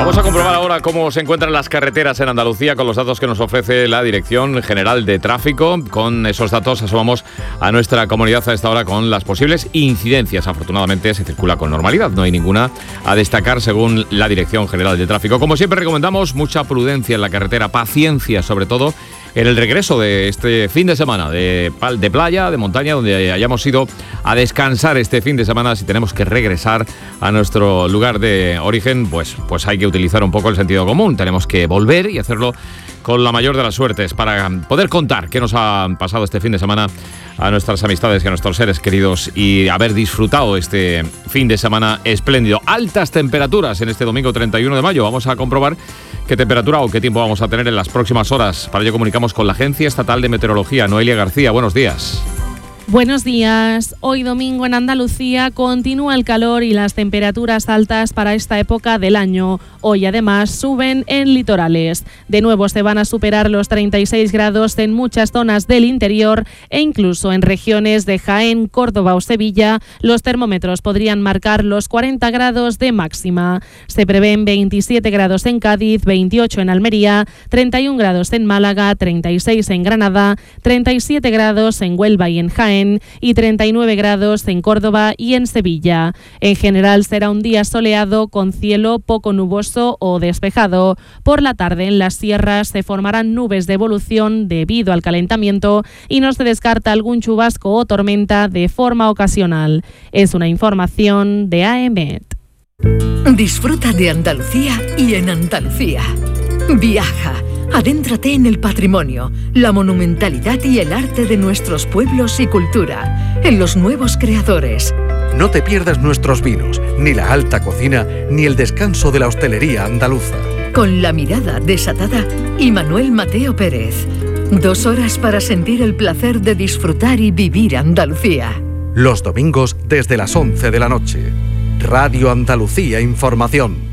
Vamos a comprobar ahora cómo se encuentran las carreteras en Andalucía con los datos que nos ofrece la Dirección General de Tráfico. Con esos datos asomamos a nuestra comunidad a esta hora con las posibles incidencias. Afortunadamente se circula con normalidad, no hay ninguna a destacar según la Dirección General de Tráfico. Como siempre recomendamos mucha prudencia en la carretera, paciencia sobre todo en el regreso de este fin de semana de playa, de montaña, donde hayamos ido a descansar este fin de semana. Si tenemos que regresar a nuestro lugar de origen, pues hay que utilizar un poco el sentido común. Tenemos que volver y hacerlo con la mayor de las suertes para poder contar qué nos ha pasado este fin de semana a nuestras amistades y a nuestros seres queridos y haber disfrutado este fin de semana espléndido. Altas temperaturas en este domingo 31 de mayo. Vamos a comprobar qué temperatura o qué tiempo vamos a tener en las próximas horas. Para ello comunicamos con la Agencia Estatal de Meteorología. Noelia García, buenos días. Buenos días. Hoy domingo en Andalucía continúa el calor y las temperaturas altas para esta época del año. Hoy además suben en litorales. De nuevo se van a superar los 36 grados en muchas zonas del interior e incluso en regiones de Jaén, Córdoba o Sevilla los termómetros podrían marcar los 40 grados de máxima. Se prevén 27 grados en Cádiz, 28 en Almería, 31 grados en Málaga, 36 en Granada, 37 grados en Huelva y en Jaén y 39 grados en Córdoba y en Sevilla. En general será un día soleado con cielo poco nuboso o despejado. Por la tarde en las sierras se formarán nubes de evolución debido al calentamiento y no se descarta algún chubasco o tormenta de forma ocasional. Es una información de AEMET. Disfruta de Andalucía y en Andalucía. Viaja. Adéntrate en el patrimonio, la monumentalidad y el arte de nuestros pueblos y cultura, en los nuevos creadores. No te pierdas nuestros vinos, ni la alta cocina, ni el descanso de la hostelería andaluza. Con la mirada desatada y Manuel Mateo Pérez. 2 horas para sentir el placer de disfrutar y vivir Andalucía. Los domingos desde las 11 de la noche. Radio Andalucía Información.